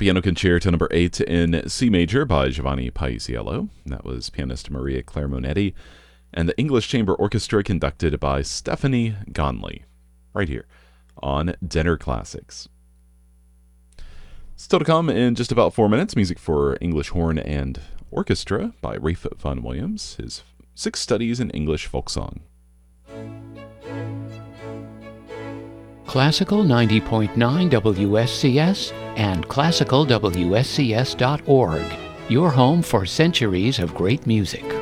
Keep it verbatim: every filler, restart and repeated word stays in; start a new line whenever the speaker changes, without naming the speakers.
Piano Concerto number eight in C major by Giovanni Paisiello. That was pianist Maria Claire-Monetti, and the English Chamber Orchestra conducted by Stephanie Gonley, right here on Dinner Classics. Still to come in just about four minutes, music for English horn and orchestra by Rafe Vaughan Williams, his Six Studies in English Folk Song.
Classical ninety point nine W S C S and classical W S C S dot org, your home for centuries of great music.